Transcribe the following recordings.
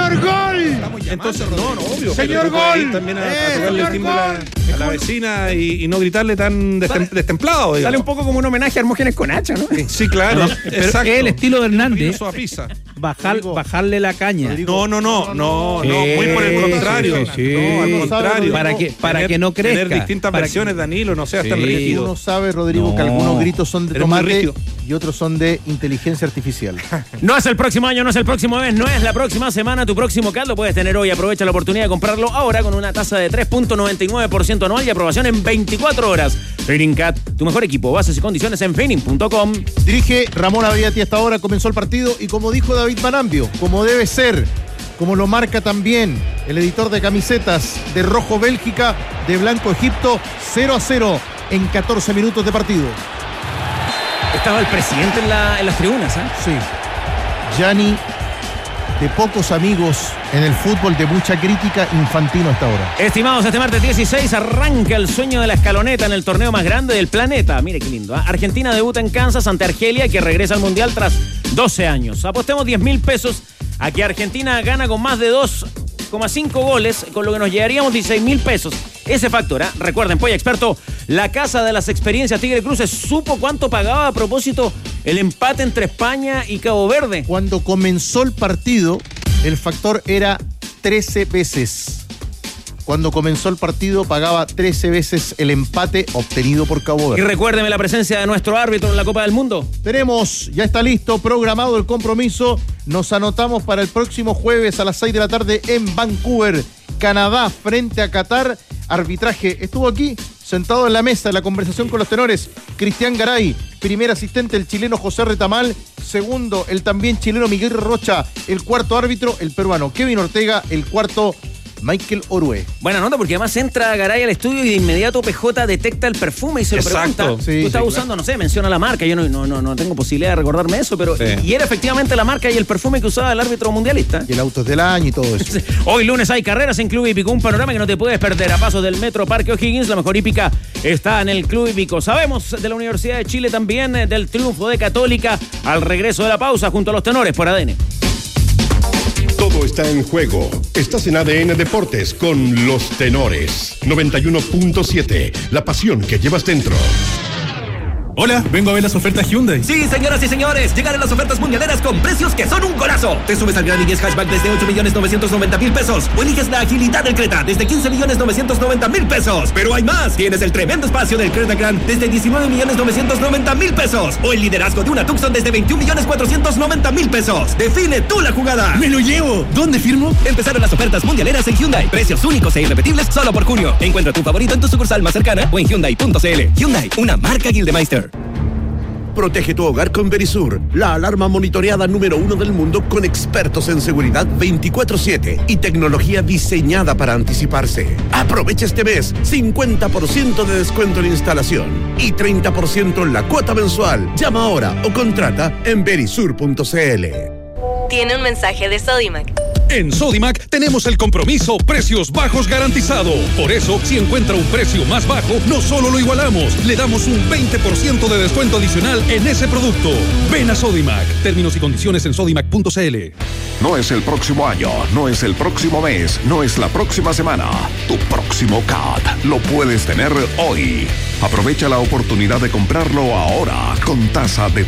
¡Señor Gol! Entonces, no, obvio. ¡Señor pero Gol! también a tocarle el timbre a la vecina y no gritarle tan destemplado. Sale un poco como un homenaje a Hermógenes con hacha, ¿no? Sí, claro. Pero Exacto. es el estilo de Hernández. Pisa. Bajarle la caña. No, muy por el contrario. Sí. No, al contrario. Para que no crezca. Tener distintas versiones, Danilo, no seas tan rígido. Uno sabe, Rodrigo, que algunos gritos son de tomate y otros son de inteligencia artificial. No es el próximo año, no es el próximo mes, no es la próxima semana. Tu próximo caldo puedes tener hoy. Aprovecha la oportunidad de comprarlo ahora con una tasa de 3.99% anual y aprobación en 24 horas. Feeling Cat, tu mejor equipo. Bases y condiciones en feeling.com. Dirige Ramón Abadiati hasta ahora, comenzó el partido y como dijo David Banambio, como debe ser, como lo marca también el editor de camisetas de Rojo Bélgica, de Blanco Egipto, 0-0 en 14 minutos de partido. Estaba el presidente en las tribunas, ¿eh? Sí. Gianni, de pocos amigos en el fútbol, de mucha crítica, Infantino hasta ahora. Estimados, este martes 16 arranca el sueño de la escaloneta en el torneo más grande del planeta. Mire qué lindo, ¿eh? Argentina debuta en Kansas ante Argelia, que regresa al Mundial tras 12 años. Apostemos 10.000 pesos a que Argentina gana con más de 2,5 goles, con lo que nos llevaríamos 16.000 pesos. Ese factor, ¿eh? Recuerden, Polla Experto, la casa de las experiencias Tigre Cruces, supo cuánto pagaba a propósito el empate entre España y Cabo Verde. Cuando comenzó el partido, el factor era 13 veces. Cuando comenzó el partido, pagaba 13 veces el empate obtenido por Cabo Verde. Y recuérdeme la presencia de nuestro árbitro en la Copa del Mundo. Ya está listo, programado el compromiso. Nos anotamos para el próximo jueves a las 6 de la tarde en Vancouver, Canadá, frente a Qatar. Arbitraje, estuvo aquí, sentado en la mesa, en la conversación con los tenores, Cristian Garay, primer asistente el chileno José Retamal, segundo el también chileno Miguel Rocha, el cuarto árbitro el peruano Kevin Ortega, el cuarto Michael Orue. Buena nota, porque además entra Garay al estudio y de inmediato PJ detecta el perfume y se lo pregunta. Sí, Tú estás usando, no sé, menciona la marca. Yo no tengo posibilidad de recordarme eso, pero sí. Y era efectivamente la marca y el perfume que usaba el árbitro mundialista. Y el auto es del año y todo eso. Hoy lunes hay carreras en Club Hípico, un panorama que no te puedes perder. A pasos del Metro Parque O'Higgins, la mejor hípica está en el Club Hípico. Sabemos de la Universidad de Chile también, del triunfo de Católica al regreso de la pausa junto a los tenores por ADN. Todo está en juego. Estás en ADN Deportes con los tenores. 91.7. La pasión que llevas dentro. Hola, vengo a ver las ofertas Hyundai. Sí, señoras y señores, llegaron las ofertas mundialeras con precios que son un golazo. Te subes al Gran 10 Hatchback desde 8.990.000 pesos o eliges la agilidad del Creta desde 15.990.000 pesos. Pero hay más, tienes el tremendo espacio del Creta Grand desde 19.990.000 pesos o el liderazgo de una Tucson desde 21.490.000 pesos. Define tú la jugada. ¡Me lo llevo! ¿Dónde firmo? Empezaron las ofertas mundialeras en Hyundai. Precios únicos e irrepetibles solo por junio. Encuentra tu favorito en tu sucursal más cercana o en Hyundai.cl. Hyundai, una marca Gildemeister. Protege tu hogar con Verisur, la alarma monitoreada número 1 del mundo con expertos en seguridad 24/7 y tecnología diseñada para anticiparse. Aprovecha este mes 50% de descuento en instalación y 30% en la cuota mensual. Llama ahora o contrata en verisur.cl. Tiene un mensaje de Sodimac. En Sodimac tenemos el compromiso precios bajos garantizado. Por eso, si encuentra un precio más bajo, no solo lo igualamos, le damos un 20% de descuento adicional en ese producto. Ven a Sodimac. Términos y condiciones en sodimac.cl. No es el próximo año, no es el próximo mes, no es la próxima semana. Tu próximo CAT lo puedes tener hoy. Aprovecha la oportunidad de comprarlo ahora con tasa de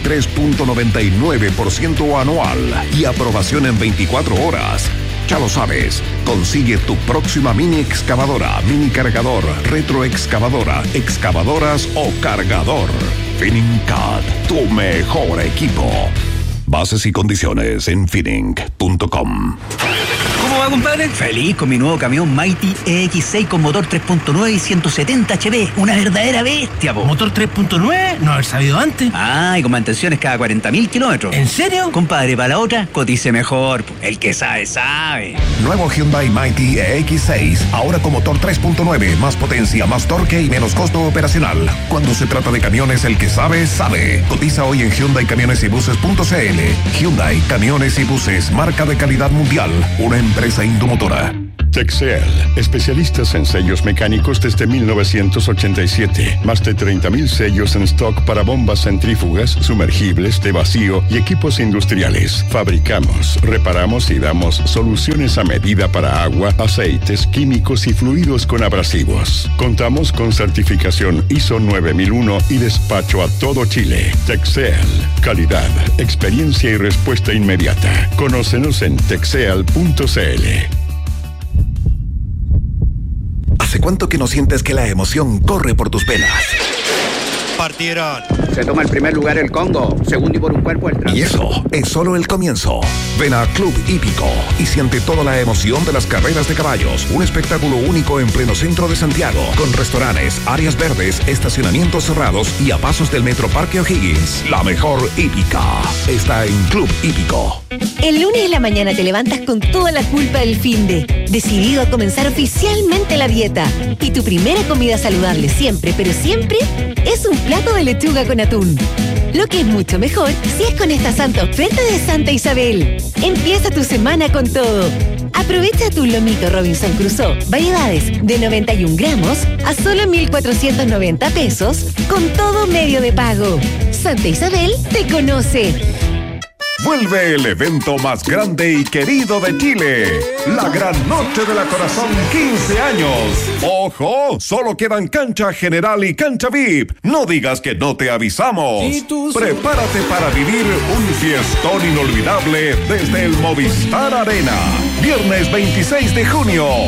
3.99% anual y aprobación en 24 horas. Ya lo sabes, consigue tu próxima mini excavadora, mini cargador, retroexcavadora, excavadoras o cargador. Finincat, tu mejor equipo. Bases y condiciones en finning.com. ¿Cómo va, compadre? Feliz con mi nuevo camión Mighty EX6 con motor 3.9 y 170 HP. Una verdadera bestia, po. ¿Motor 3.9? No haber sabido antes. Ah, y con mantenciones cada 40.000 kilómetros. ¿En serio? Compadre, para la otra, cotice mejor, po. El que sabe, sabe. Nuevo Hyundai Mighty EX6, ahora con motor 3.9, más potencia, más torque y menos costo operacional. Cuando se trata de camiones, el que sabe, sabe. Cotiza hoy en HyundaiCamionesYbuses.cl. Hyundai Camiones y Buses, marca de calidad mundial, una empresa Indomotora. Texel, especialistas en sellos mecánicos desde 1987. Más de 30,000 sellos en stock para bombas centrífugas, sumergibles, de vacío y equipos industriales. Fabricamos, reparamos y damos soluciones a medida para agua, aceites, químicos y fluidos con abrasivos. Contamos con certificación ISO 9001 y despacho a todo Chile. Texel, calidad, experiencia y respuesta inmediata. Conócenos en texel.cl. ¿Hace cuánto que no sientes que la emoción corre por tus venas? Partieron. Se toma el primer lugar el Congo, segundo y por un cuerpo el Y eso es solo el comienzo. Ven a Club Hípico y siente toda la emoción de las carreras de caballos. Un espectáculo único en pleno centro de Santiago, con restaurantes, áreas verdes, estacionamientos cerrados y a pasos del Metro Parque O'Higgins. La mejor hípica está en Club Hípico. El lunes en la mañana te levantas con toda la culpa del finde, decidido a comenzar oficialmente la dieta. Y tu primera comida saludable siempre, pero siempre, es un plato de lechuga con atún. Lo que es mucho mejor si es con esta santa oferta de Santa Isabel. Empieza tu semana con todo. Aprovecha tu lomito Robinson Crusoe, variedades de 91 gramos a solo 1.490 pesos con todo medio de pago. Santa Isabel te conoce. Vuelve el evento más grande y querido de Chile. La Gran Noche de la Corazón 15 años. ¡Ojo! Solo quedan cancha general y cancha VIP. No digas que no te avisamos. Prepárate para vivir un fiestón inolvidable desde el Movistar Arena. Viernes 26 de junio.